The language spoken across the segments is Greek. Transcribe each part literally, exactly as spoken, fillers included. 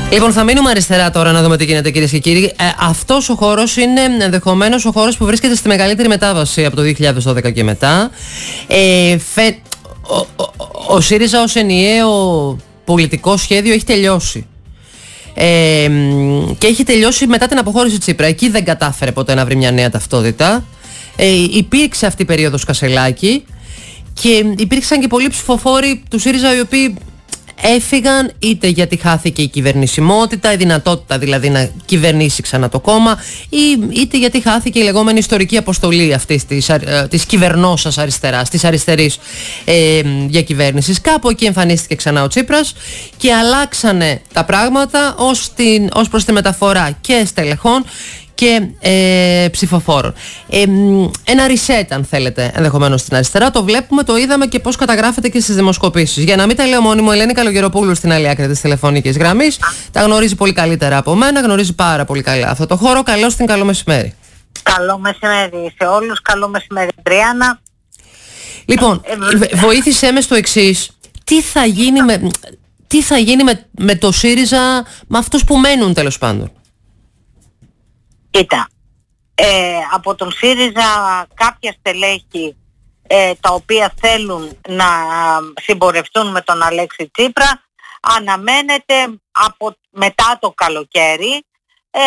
Λοιπόν, θα μείνουμε αριστερά τώρα να δούμε τι γίνεται, κυρίες και κύριοι. Ε, αυτός ο χώρος είναι ενδεχομένως ο χώρος που βρίσκεται στη μεγαλύτερη μετάβαση από το δύο χιλιάδες δώδεκα και μετά. Ε, φε... ο, ο, ο, ο ΣΥΡΙΖΑ ως ενιαίο πολιτικό σχέδιο έχει τελειώσει. Ε, και έχει τελειώσει μετά την αποχώρηση Τσίπρα. Εκεί δεν κατάφερε ποτέ να βρει μια νέα ταυτότητα. Ε, υπήρξε αυτή η περίοδος Κασελάκη και υπήρξαν και πολλοί ψηφοφόροι του ΣΥΡΙΖΑ οι οποίοι έφυγαν είτε γιατί χάθηκε η κυβερνησιμότητα, η δυνατότητα δηλαδή να κυβερνήσει ξανά το κόμμα, ή είτε γιατί χάθηκε η λεγόμενη ιστορική αποστολή αυτής της, της κυβερνώσας αριστεράς, της αριστερής ε, διακυβέρνησης. Κάπου εκεί εμφανίστηκε ξανά ο Τσίπρας και αλλάξανε τα πράγματα ως, την, ως προς τη μεταφορά και στελεχών και ε, ψηφοφόρων. Ε, ένα reset, αν θέλετε, ενδεχομένως στην αριστερά. Το βλέπουμε, το είδαμε και πώς καταγράφεται και στις δημοσκοπήσεις. Για να μην τα λέω μόνη μου, Ελένη Καλογεροπούλου στην άλλη άκρη της τηλεφωνικής γραμμής. Τα γνωρίζει πολύ καλύτερα από μένα, γνωρίζει πάρα πολύ καλά αυτό το χώρο. Καλώς την, καλό μεσημέρι. Καλό μεσημέρι σε όλους, καλό μεσημέρι, Τριάννα. Λοιπόν, βοήθησέ με στο εξής. Τι θα γίνει με, τι θα γίνει με, με το ΣΥΡΙΖΑ, με αυτούς που μένουν τέλος πάντων? Κοίτα, ε, από τον ΣΥΡΙΖΑ κάποια στελέχη ε, τα οποία θέλουν να συμπορευτούν με τον Αλέξη Τσίπρα αναμένεται από μετά το καλοκαίρι ε,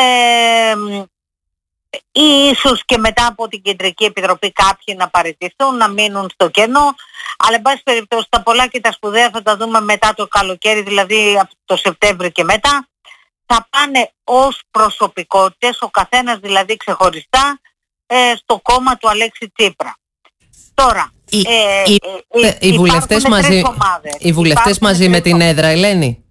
ή ίσως και μετά από την Κεντρική Επιτροπή κάποιοι να παραιτηθούν, να μείνουν στο κενό, αλλά εν πάση περιπτώσει τα πολλά και τα σπουδαία θα τα δούμε μετά το καλοκαίρι, δηλαδή από το Σεπτέμβριο και μετά. Θα πάνε ως προσωπικότητες, ο καθένας δηλαδή ξεχωριστά, ε, στο κόμμα του Αλέξη Τσίπρα. Τώρα, οι, ε, οι, ε, ε, οι βουλευτές μαζί, οι βουλευτές μαζί με την έδρα, Ελένη.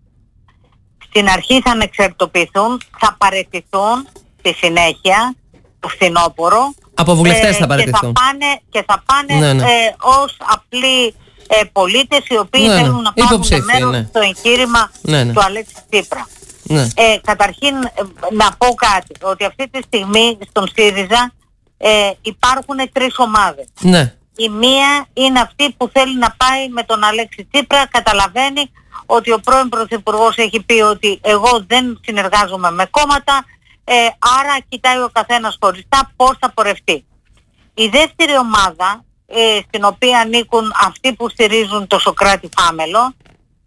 Στην αρχή θα ανεξαρτητοποιηθούν, θα παραιτηθούν στη συνέχεια, το φθινόπωρο. Από βουλευτές ε, θα παραιτηθούν. Και θα πάνε, και θα πάνε ναι, ναι. Ε, ως απλοί ε, πολίτες οι οποίοι ναι, θέλουν ναι. να πάρουν μέρος ναι. στο εγχείρημα ναι, ναι. του Αλέξη Τσίπρα. Ναι. Ε, καταρχήν να πω κάτι, ότι αυτή τη στιγμή στον ΣΥΡΙΖΑ ε, υπάρχουν τρεις ομάδες. Ναι. Η μία είναι αυτή που θέλει να πάει με τον Αλέξη Τσίπρα, καταλαβαίνει ότι ο πρώην Πρωθυπουργός έχει πει ότι εγώ δεν συνεργάζομαι με κόμματα, ε, άρα κοιτάει ο καθένας χωριστά πώς θα πορευτεί. Η δεύτερη ομάδα, ε, στην οποία ανήκουν αυτοί που στηρίζουν το Σωκράτη Φάμελο,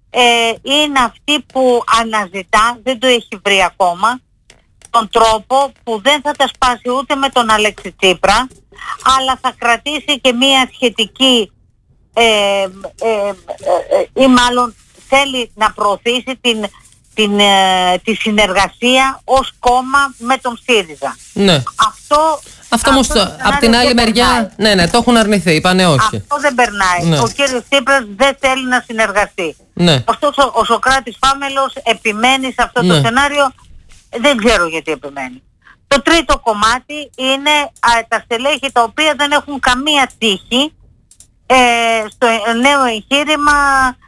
Ε, είναι αυτή που αναζητά, δεν το έχει βρει ακόμα, τον τρόπο που δεν θα τα σπάσει ούτε με τον Αλέξη Τσίπρα, αλλά θα κρατήσει και μία σχετική ε, ε, ε, ε, ή μάλλον θέλει να προωθήσει την, την, ε, τη συνεργασία ως κόμμα με τον ΣΥΡΙΖΑ. Ναι. Αυτό... Αυτό όμως από την άλλη μεριά, ναι, ναι, το έχουν αρνηθεί, είπανε όχι. Αυτό δεν περνάει. Ναι. Ο κύριος Τσίπρας δεν θέλει να συνεργαστεί. Ναι. Ωστόσο ο Σωκράτης Φάμελος επιμένει σε αυτό ναι. το σενάριο, δεν ξέρω γιατί επιμένει. Το τρίτο κομμάτι είναι α, τα στελέχη τα οποία δεν έχουν καμία τύχη ε, στο νέο εγχείρημα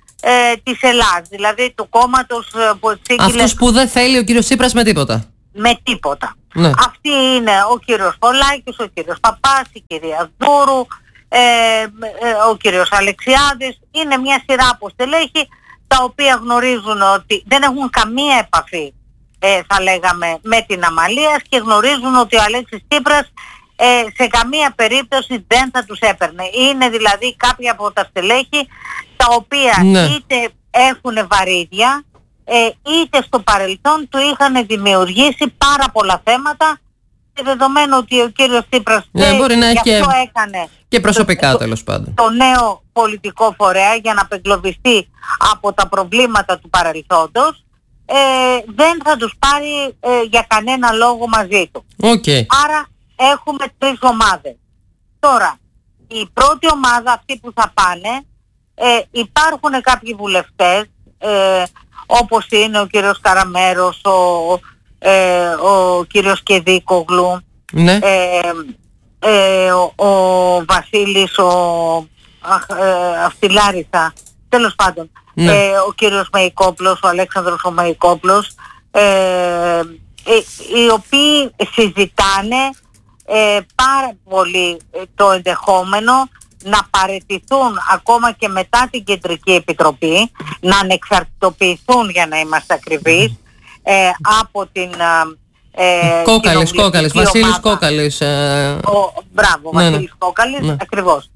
ε, της Ελλάδας, δηλαδή του κόμματος που εξήγηλε... Αυτούς που δεν θέλει ο κύριος Τσίπρας με τίποτα. Με τίποτα. Ναι. Αυτοί είναι ο κύριος Πολάκης, ο κύριος Παπάς, η κυρία Δούρου, ε, ε, ο κύριος Αλεξιάδης. Είναι μια σειρά από στελέχη τα οποία γνωρίζουν ότι δεν έχουν καμία επαφή, ε, θα λέγαμε, με την Αμαλίας και γνωρίζουν ότι ο Αλέξης Τσίπρας ε, σε καμία περίπτωση δεν θα τους έπαιρνε. Είναι δηλαδή κάποια από τα στελέχη τα οποία ναι. είτε έχουν βαρύδια, Ε, είτε στο παρελθόν του είχαν δημιουργήσει πάρα πολλά θέματα και δεδομένου ότι ο κύριος Τσίπρας ναι, μπορεί να έχει και, έκανε και προσωπικά το, τέλος πάντων το νέο πολιτικό φορέα για να απεγκλωβιστεί από τα προβλήματα του παρελθόντος, ε, δεν θα τους πάρει ε, για κανένα λόγο μαζί του. Okay. Άρα έχουμε τρεις ομάδες. Τώρα, η πρώτη ομάδα, αυτή που θα πάνε, ε, υπάρχουν κάποιοι βουλευτές, ε, όπως είναι ο κύριος Καραμέρος, ο, ε, ο κύριος Κεδίκογλου, ναι. ε, ε, ο, ο Βασίλης, ο ε, Αυτιλάρισα, τέλος πάντων, ναι. ε, ο κύριος Μεϊκόπλος, ο Αλέξανδρος ο Μεϊκόπλος, ε, ε, οι οποίοι συζητάνε ε, πάρα πολύ το ενδεχόμενο να παραιτηθούν ακόμα και μετά την Κεντρική Επιτροπή, να ανεξαρτητοποιηθούν για να είμαστε ακριβείς, ε, από την ε, Κόκαλης, Κόκαλης, Βασίλης Κόκαλης. Ε... Ο, μπράβο, ναι, Βασίλης ναι. Κόκαλης, ναι. ακριβώς.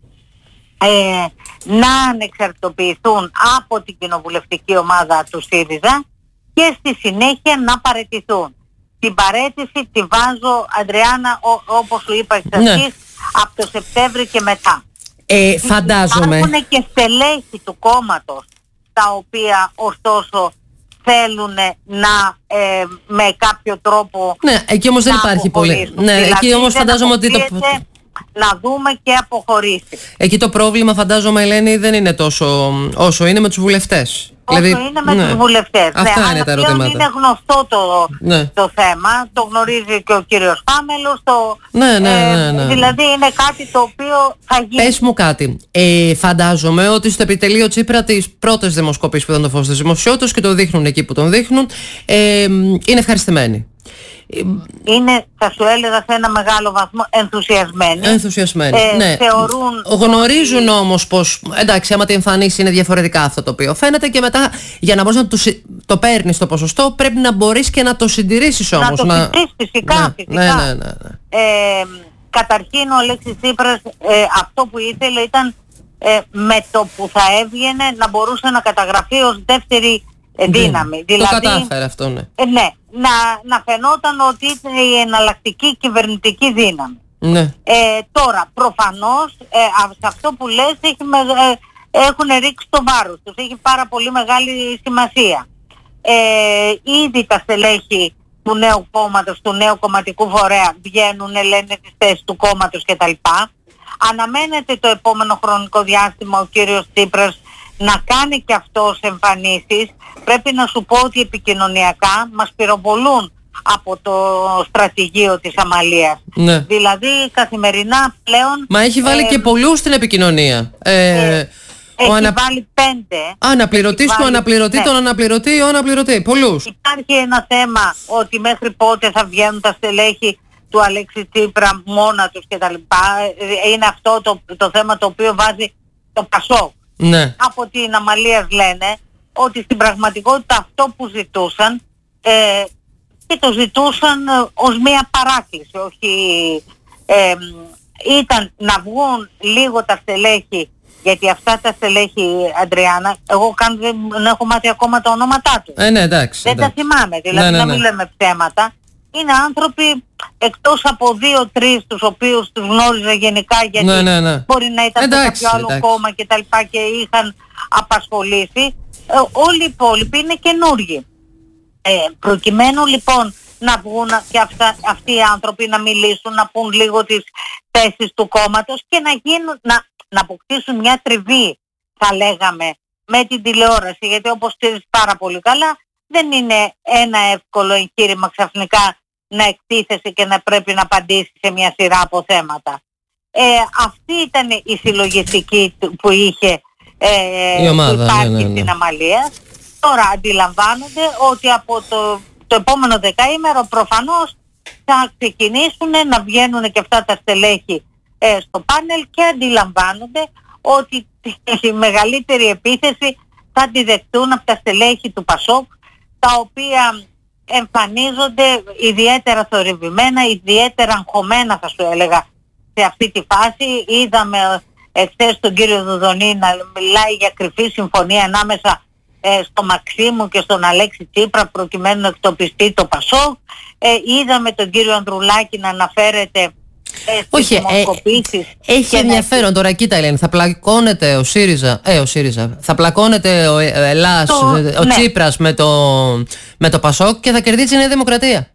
Ε, να ανεξαρτητοποιηθούν από την κοινοβουλευτική ομάδα του ΣΥΡΙΖΑ και στη συνέχεια να παραιτηθούν. Την παραίτηση τη βάζω, Αντριάννα, ό, όπως σου είπα εξ αρχής, ναι. από το Σεπτέμβρη και μετά. Ε, φαντάζομαι. Υπάρχουν και στελέχη του κόμματος, τα οποία ωστόσο θέλουν να ε, με κάποιο τρόπο... Ναι, εκεί όμως δεν υπάρχει πολύ. Ναι, δηλαδή, εκεί όμως φαντάζομαι ότι... Το... να δούμε και αποχωρήσει. Εκεί το πρόβλημα, φαντάζομαι, Ελένη, δεν είναι τόσο όσο είναι με τους βουλευτές. Όσο δηλαδή, είναι με ναι. τους βουλευτές. Αυτά ναι, είναι τα ερωτήματα. Είναι γνωστό το, ναι. το θέμα, το γνωρίζει και ο κύριος Πάμελος. Το, ναι, ναι, ναι, ναι. Ε, δηλαδή είναι κάτι το οποίο θα γίνει. Πες μου κάτι. Ε, φαντάζομαι ότι στο επιτελείο Τσίπρα τις πρώτες δημοσκοπήσεις που ήταν το φως της δημοσιότητας και το δείχνουν εκεί που τον δείχνουν, ε, είναι ευχαριστημένοι. Είναι, θα σου έλεγα, σε ένα μεγάλο βαθμό ενθουσιασμένοι. Ενθουσιασμένοι, ε, ναι. Θεωρούν γνωρίζουν ότι... όμως πως, εντάξει, άμα τη εμφανίσει είναι διαφορετικά αυτό το οποίο φαίνεται και μετά για να μπορείς να το, το παίρνεις το ποσοστό πρέπει να μπορείς και να το συντηρήσεις όμως. Να το να... συντηρήσεις φυσικά, ναι, φυσικά. Ναι, ναι, ναι, ναι. Ε, καταρχήν ο Αλέξης Τσίπρας ε, αυτό που ήθελε ήταν ε, με το που θα έβγαινε να μπορούσε να καταγραφεί ως δεύτερη ε, δύναμη. Ναι, δηλαδή, το κατάφερε αυτό, ναι. Ε, ναι, να, να φαινόταν ότι ήταν η εναλλακτική κυβερνητική δύναμη. Ναι. Ε, τώρα, προφανώς, ε, σε αυτό που λες έχει με, ε, έχουν ρίξει το βάρος τους, έχει πάρα πολύ μεγάλη σημασία. Ε, ήδη τα στελέχη του νέου κόμματος, του νέου κομματικού φορέα βγαίνουν, λένε τις θέσεις του κόμματος κτλ. Αναμένεται το επόμενο χρονικό διάστημα ο κύριος Τσίπρας να κάνει και αυτός εμφανίσεις. Πρέπει να σου πω ότι επικοινωνιακά μας πυροβολούν από το στρατηγείο της Αμαλίας. Ναι. Δηλαδή καθημερινά πλέον... Μα έχει βάλει ε, και πολλούς στην επικοινωνία. Ε, ε, έχει ανα... βάλει πέντε. Αναπληρωτής του αναπληρωτή, ναι. τον αναπληρωτή, ο αναπληρωτή. Πολλούς. Υπάρχει ένα θέμα ότι μέχρι πότε θα βγαίνουν τα στελέχη του Αλέξη Τσίπρα μόνα τους κτλ. Είναι αυτό το, το θέμα το οποίο βάζει το Πασόκ. Ναι. Από την Αμαλίας λένε ότι στην πραγματικότητα αυτό που ζητούσαν ε, και το ζητούσαν ε, ως μία παράκληση, όχι ε, ήταν να βγουν λίγο τα στελέχη, γιατί αυτά τα στελέχη, Αντριάννα, εγώ καν δεν, δεν έχω μάθει ακόμα τα ονόματά τους. Ε, ναι, εντάξει, δεν εντάξει. τα θυμάμαι, δηλαδή ναι, ναι, ναι. να μην λέμε ψέματα. Είναι άνθρωποι εκτός από δύο-τρεις τους οποίους τους γνώριζα γενικά, γιατί ναι, ναι, ναι. μπορεί να ήταν εντάξει, σε κάποιο άλλο εντάξει. κόμμα και τα λοιπά και είχαν απασχολήσει. Ε, όλοι οι υπόλοιποι είναι καινούργοι. Ε, προκειμένου λοιπόν να βγουν και αυτά, αυτοί οι άνθρωποι να μιλήσουν, να πούν λίγο τις θέσεις του κόμματος και να, γίνουν, να, να αποκτήσουν μια τριβή, θα λέγαμε, με την τηλεόραση, γιατί όπως ξέρεις πάρα πολύ καλά δεν είναι ένα εύκολο εγχείρημα ξαφνικά να εκτίθεσαι και να πρέπει να απαντήσει σε μια σειρά από θέματα. Ε, αυτή ήταν η συλλογιστική που είχε ε, η ομάδα, υπάρχει ναι, ναι, ναι. στην Αμαλία. Τώρα αντιλαμβάνονται ότι από το, το επόμενο δεκαήμερο προφανώς θα ξεκινήσουν να βγαίνουν και αυτά τα στελέχη ε, στο πάνελ και αντιλαμβάνονται ότι η μεγαλύτερη επίθεση θα τη δεχτούν από τα στελέχη του Πασόκ, τα οποία εμφανίζονται ιδιαίτερα θορυβημένα, ιδιαίτερα αγχωμένα θα σου έλεγα σε αυτή τη φάση. Είδαμε εχθές τον κύριο Δουδονή να μιλάει για κρυφή συμφωνία ανάμεσα ε, στο Μαξίμου και στον Αλέξη Τσίπρα προκειμένου να εκτοπιστεί το Πασόκ. Ε, είδαμε τον κύριο Ανδρουλάκη να αναφέρεται ε, όχι, ε, έχει ενδιαφέρον να... τώρα, κοίτα Ελένη, θα πλακώνεται ο ΣΥΡΙΖΑ, ε, ο ΣΥΡΙΖΑ, θα πλακώνεται ο Ελλάς, το, ο ναι. Τσίπρας με το, με το Πασόκ και θα κερδίσει η Νέα Δημοκρατία.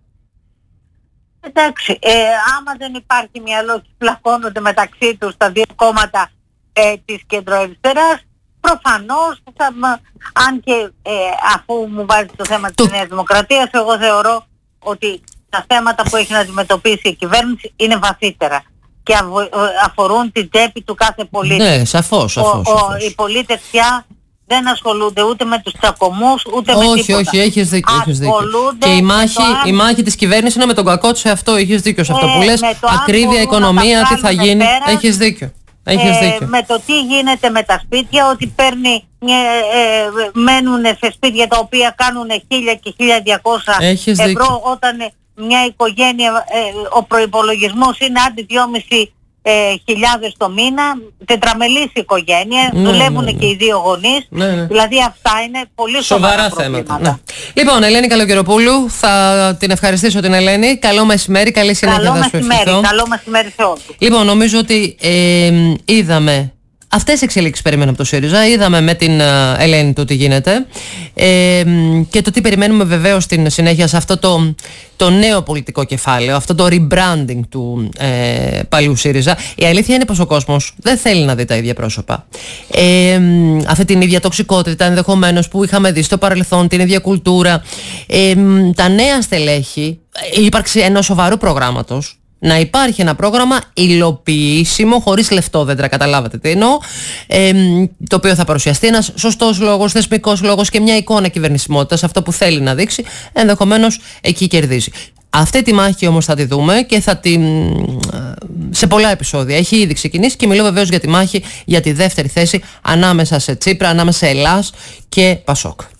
Εντάξει, ε, άμα δεν υπάρχει μυαλό και πλακώνονται μεταξύ τους τα δύο κόμματα ε, της κεντροαριστεράς, προφανώς, θα, αν και ε, αφού μου βάζει το θέμα της Νέας Δημοκρατίας, εγώ θεωρώ ότι τα θέματα που έχει να αντιμετωπίσει η κυβέρνηση είναι βαθύτερα και αφορούν την τσέπη του κάθε πολίτη. Ναι, σαφώς, σαφώς, ο, ο, σαφώς. οι πολίτες πια δεν ασχολούνται ούτε με τους τσακωμούς, ούτε όχι, με τίποτα. Όχι, όχι, έχεις δίκιο, έχεις δίκιο. Και η μάχη, αν... η μάχη της κυβέρνησης είναι με τον κακό του σε αυτό, έχεις δίκιο σε αυτό ε, που λες. Ακρίβεια, οικονομία, τι θα γίνει, πέρα, έχεις δίκιο. ε, με το τι γίνεται με τα σπίτια, ότι παίρνει, ε, ε, μένουν σε σπίτια τα οποία κάνουν χίλια και χίλια διακόσια ευρώ, δίκιο. Όταν μια οικογένεια, ε, ο προϋπολογισμός είναι άντι δυόμισι χιλιάδες το μήνα, τετραμελής οικογένεια, ναι, δουλεύουν ναι, ναι. και οι δύο γονείς, ναι, ναι. δηλαδή αυτά είναι πολύ σοβαρά, σοβαρά θέματα. Ναι. Λοιπόν, Ελένη Καλοκαιροπούλου, θα την ευχαριστήσω την Ελένη. Καλό μεσημέρι, καλή συνέχεια. Καλό μεσημέρι, καλό μεσημέρι σε όλους. Λοιπόν, νομίζω ότι ε, είδαμε αυτές τις εξελίξεις περιμένουμε από το ΣΥΡΙΖΑ. Είδαμε με την uh, Ελένη το τι γίνεται ε, και το τι περιμένουμε βεβαίως στην συνέχεια σε αυτό το, το νέο πολιτικό κεφάλαιο, αυτό το rebranding του ε, παλιού ΣΥΡΙΖΑ. Η αλήθεια είναι πως ο κόσμος δεν θέλει να δει τα ίδια πρόσωπα. Ε, αυτή την ίδια τοξικότητα ενδεχομένως που είχαμε δει στο παρελθόν, την ίδια κουλτούρα. Ε, τα νέα στελέχη, η ύπαρξη ενός σοβαρού προγράμματος, να υπάρχει ένα πρόγραμμα υλοποιήσιμο, χωρίς λεφτόδεντρα, καταλάβατε τι εννοώ, ε, το οποίο θα παρουσιαστεί ένας σωστός λόγος, θεσμικός λόγος και μια εικόνα κυβερνησιμότητας, αυτό που θέλει να δείξει, ενδεχομένως εκεί κερδίζει. Αυτή τη μάχη όμως θα τη δούμε και θα τη, σε πολλά επεισόδια. Έχει ήδη ξεκινήσει και μιλώ βεβαίως για τη μάχη για τη δεύτερη θέση ανάμεσα σε Τσίπρα, ανάμεσα σε Ελλάς και Πασόκ.